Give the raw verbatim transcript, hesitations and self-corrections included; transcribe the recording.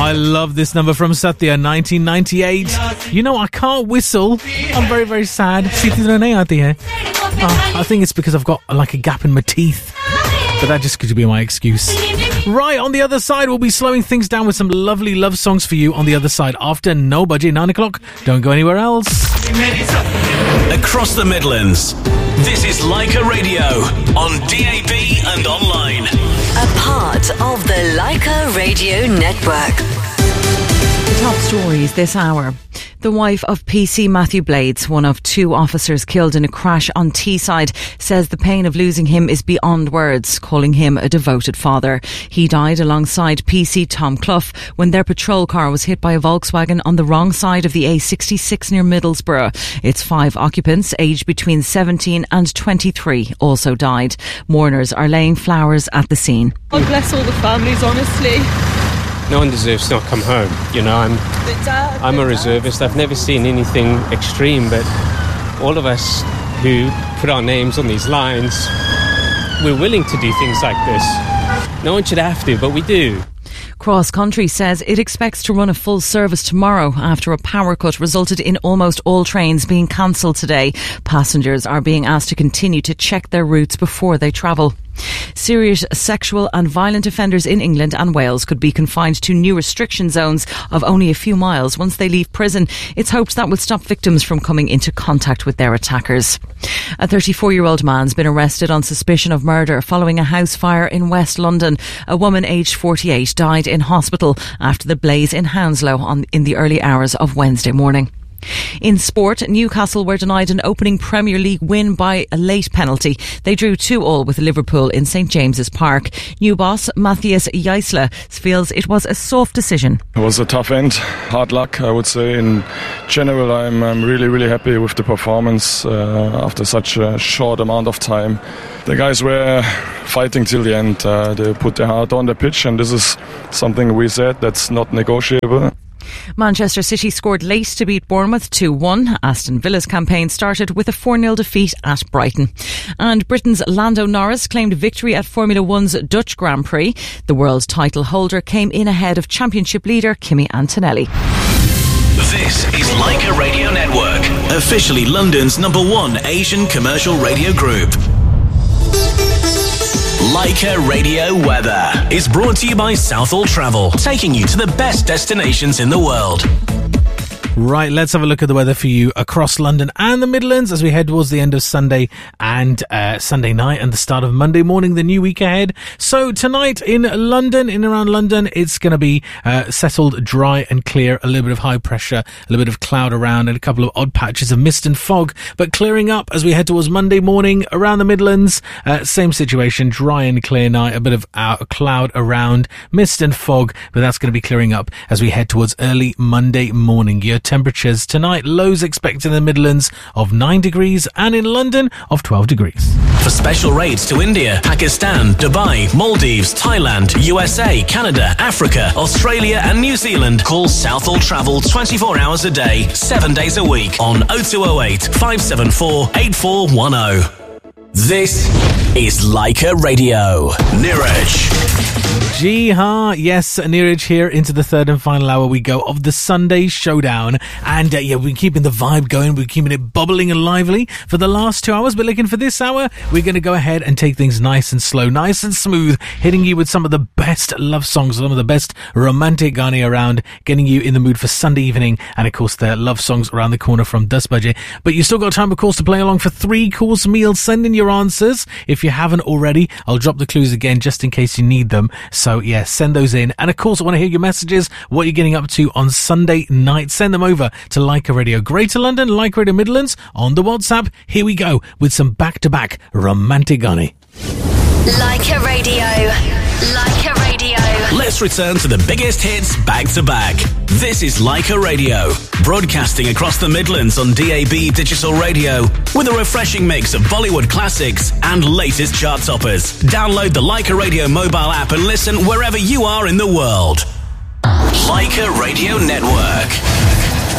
I love this number from Satya, nineteen ninety-eight. You know, I can't whistle. I'm very, very sad. Oh, I think it's because I've got like a gap in my teeth. But that just could be my excuse. Right, on the other side, we'll be slowing things down with some lovely love songs for you on the other side after No Budget, nine o'clock. Don't go anywhere else. Across the Midlands, this is Leica Radio on D A B and online. A part of the Leica Radio Network. The top stories this hour. The wife of P C Matthew Blades, one of two officers killed in a crash on Teesside, says the pain of losing him is beyond words, calling him a devoted father. He died alongside P C Tom Clough when their patrol car was hit by a Volkswagen on the wrong side of the A sixty-six near Middlesbrough. Its five occupants, aged between seventeen and twenty-three, also died. Mourners are laying flowers at the scene. God bless all the families, honestly. No one deserves to not come home. You know, I'm dad, I'm a reservist. I've never seen anything extreme, but all of us who put our names on these lines, we're willing to do things like this. No one should have to, but we do. Cross Country says it expects to run a full service tomorrow after a power cut resulted in almost all trains being cancelled today. Passengers are being asked to continue to check their routes before they travel. Serious sexual and violent offenders in England and Wales could be confined to new restriction zones of only a few miles once they leave prison. It's hoped that will stop victims from coming into contact with their attackers. A thirty-four-year-old man's been arrested on suspicion of murder following a house fire in West London. A woman aged forty-eight died in hospital after the blaze in Hounslow on, in the early hours of Wednesday morning. In sport, Newcastle were denied an opening Premier League win by a late penalty. They drew two all with Liverpool in St James's Park. New boss Matthias Jaisler feels it was a soft decision. It was a tough end, hard luck, I would say. In general, I'm, I'm really, really happy with the performance uh, after such a short amount of time. The guys were fighting till the end. Uh, they put their heart on the pitch, and this is something we said that's not negotiable. Manchester City scored late to beat Bournemouth two one. Aston Villa's campaign started with a four nil defeat at Brighton. And Britain's Lando Norris claimed victory at Formula One's Dutch Grand Prix. The world title holder came in ahead of championship leader Kimi Antonelli. This is Leica Radio Network, officially London's number one Asian commercial radio group. Leica Radio Weather is brought to you by Southall Travel, taking you to the best destinations in the world. Right, let's have a look at the weather for you across London and the Midlands as we head towards the end of Sunday and uh, Sunday night and the start of Monday morning, the new week ahead. So tonight in London, in and around London, it's going to be uh, settled, dry and clear, a little bit of high pressure, a little bit of cloud around and a couple of odd patches of mist and fog, but clearing up as we head towards Monday morning around the Midlands. Uh, same situation, dry and clear night, a bit of uh, cloud around, mist and fog, but that's going to be clearing up as we head towards early Monday morning. Your temperatures tonight, lows expected in the Midlands of nine degrees and in London of twelve degrees. For special rates to India, Pakistan, Dubai, Maldives, Thailand, U S A, Canada, Africa, Australia and New Zealand, call Southall Travel twenty-four hours a day, seven days a week on oh two oh eight, five seven four, eight four one oh. This is Leica Radio. Neeraj. Gee ha, yes, Neeraj here into the third and final hour we go of the Sunday Showdown. And uh, yeah, we're keeping the vibe going, we're keeping it bubbling and lively for the last two hours. But looking for this hour, we're going to go ahead and take things nice and slow, nice and smooth, hitting you with some of the best love songs, some of the best romantic gani around, getting you in the mood for Sunday evening. And of course, the love songs around the corner from Das Budget. But you still got time, of course, to play along for three course meals. Send in your answers if you haven't already. I'll drop the clues again just in case you need them. So yeah, send those in. And of course, I want to hear your messages, what you're getting up to on Sunday night. Send them over to Leica Radio Greater London, Leica Radio Midlands on the WhatsApp. Here we go with some back-to-back romantic gunny. Leica Radio. Leica Radio. Let's return to the biggest hits back to back. This is Leica Radio, broadcasting across the Midlands on D A B Digital Radio with a refreshing mix of Bollywood classics and latest chart toppers. Download the Leica Radio mobile app and listen wherever you are in the world. Leica Radio Network.